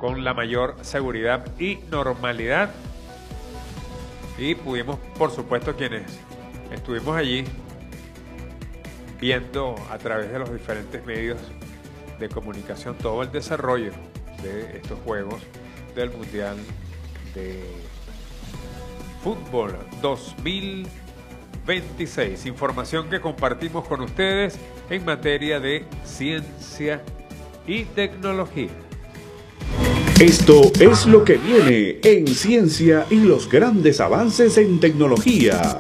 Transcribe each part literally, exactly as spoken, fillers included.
con la mayor seguridad y normalidad. Y pudimos, por supuesto, quienes estuvimos allí viendo a través de los diferentes medios de comunicación todo el desarrollo de estos juegos del Mundial de Fútbol dos mil veintiséis. Información que compartimos con ustedes en materia de ciencia y tecnología. Esto es lo que viene en ciencia y los grandes avances en tecnología.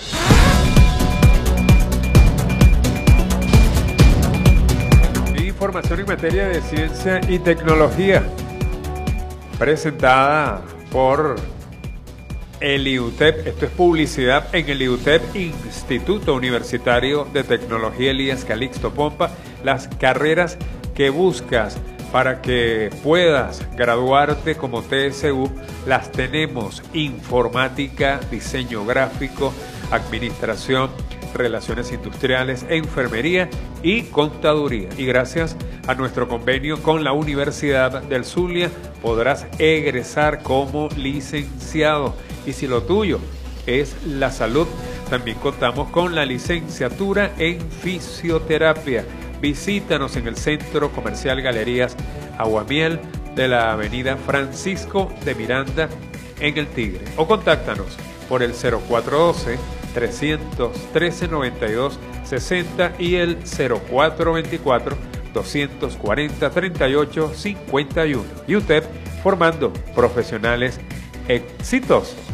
Información en materia de ciencia y tecnología, presentada por el I U T E P. Esto es publicidad en el I U T E P, Instituto Universitario de Tecnología Elías Calixto Pompa. Las carreras que buscas para que puedas graduarte como T S U las tenemos: informática, diseño gráfico, administración, relaciones industriales, enfermería y contaduría. Y gracias a nuestro convenio con la Universidad del Zulia podrás egresar como licenciado. Y si lo tuyo es la salud, también contamos con la licenciatura en fisioterapia. Visítanos en el Centro Comercial Galerías Aguamiel de la avenida Francisco de Miranda en El Tigre, o contáctanos por el cero cuatro uno dos, tres uno tres, noventa y dos sesenta y el cero cuatro dos cuatro, dos cuatro cero, treinta y ocho cincuenta y uno. I U T E P, formando profesionales exitosos.